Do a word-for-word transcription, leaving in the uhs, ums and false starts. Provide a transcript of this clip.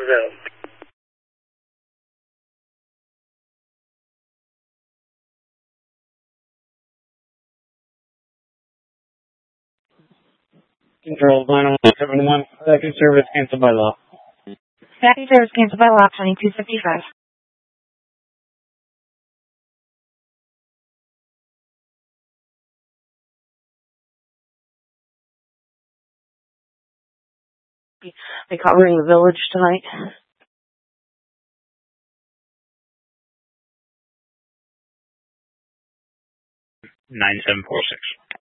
available. Control nine one seven one. Vacuum service canceled by law. Vacuum service canceled by law, twenty-two fifty-five. They covering the village tonight. nine seven four six.